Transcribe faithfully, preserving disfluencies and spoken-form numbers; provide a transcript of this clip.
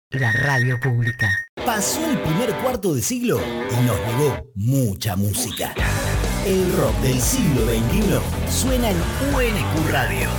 La radio pública. Pasó el primer cuarto de siglo y nos legó mucha música. El rock del siglo veintiuno suena en U N Q Radio.